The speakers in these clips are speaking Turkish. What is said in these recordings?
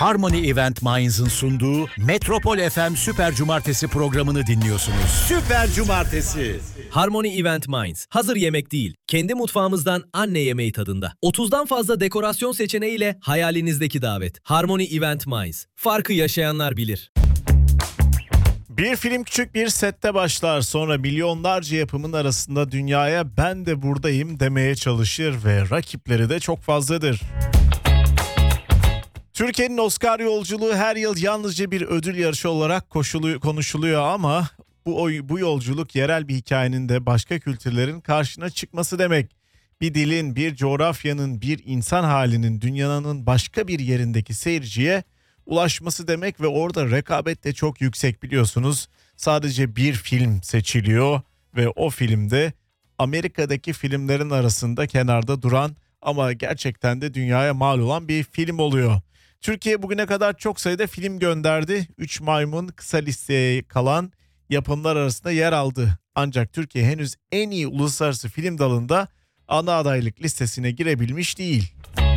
Harmony Event Minds'ın sunduğu Metropol FM Süper Cumartesi programını dinliyorsunuz. Süper Cumartesi. Harmony Event Minds. Hazır yemek değil, kendi mutfağımızdan anne yemeği tadında. 30'dan fazla dekorasyon seçeneğiyle hayalinizdeki davet. Harmony Event Minds. Farkı yaşayanlar bilir. Bir film küçük bir sette başlar, sonra milyonlarca yapımın arasında dünyaya ben de buradayım demeye çalışır ve rakipleri de çok fazladır. Türkiye'nin Oscar yolculuğu her yıl yalnızca bir ödül yarışı olarak konuşuluyor ama bu yolculuk yerel bir hikayenin de başka kültürlerin karşına çıkması demek. Bir dilin, bir coğrafyanın, bir insan halinin dünyanın başka bir yerindeki seyirciye ulaşması demek ve orada rekabet de çok yüksek, biliyorsunuz. Sadece bir film seçiliyor ve o filmde Amerika'daki filmlerin arasında kenarda duran ama gerçekten de dünyaya mal olan bir film oluyor. Türkiye bugüne kadar çok sayıda film gönderdi. 3 Maymun kısa listeye kalan yapımlar arasında yer aldı. Ancak Türkiye henüz en iyi uluslararası film dalında ana adaylık listesine girebilmiş değil.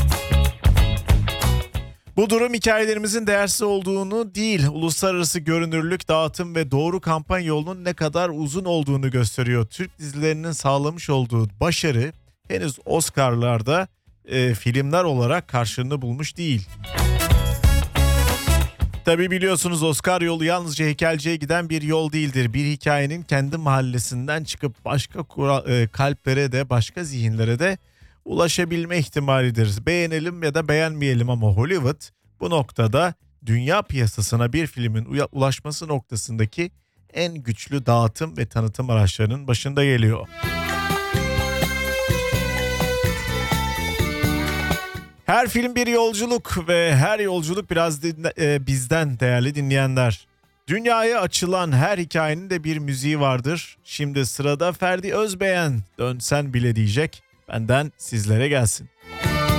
Bu durum hikayelerimizin değersiz olduğunu değil, uluslararası görünürlük, dağıtım ve doğru kampanya yolunun ne kadar uzun olduğunu gösteriyor. Türk dizilerinin sağlamış olduğu başarı henüz Oscar'larda filmler olarak karşılığını bulmuş değil. Tabii biliyorsunuz, Oscar yolu yalnızca heykelciye giden bir yol değildir. Bir hikayenin kendi mahallesinden çıkıp başka kalplere de, başka zihinlere de ulaşabilme ihtimalidir. Beğenelim ya da beğenmeyelim ama Hollywood bu noktada dünya piyasasına bir filmin ulaşması noktasındaki en güçlü dağıtım ve tanıtım araçlarının başında geliyor. Her film bir yolculuk ve her yolculuk biraz bizden değerli dinleyenler. Dünyaya açılan her hikayenin de bir müziği vardır. Şimdi sırada Ferdi Özbeğen, Dönsen Bile diyecek. Benden sizlere gelsin.